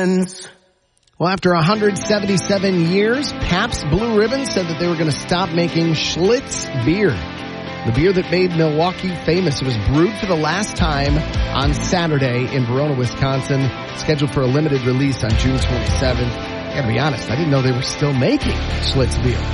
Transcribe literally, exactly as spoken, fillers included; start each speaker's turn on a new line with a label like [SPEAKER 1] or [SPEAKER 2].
[SPEAKER 1] friends.
[SPEAKER 2] Well, after one hundred seventy-seven years, Pabst Blue Ribbon said that they were going to stop making Schlitz beer. The beer that made Milwaukee famous. It was brewed for the last time on Saturday in Verona, Wisconsin, scheduled for a limited release on June twenty-seventh. I gotta be honest, I didn't know they were still making Schlitz beer.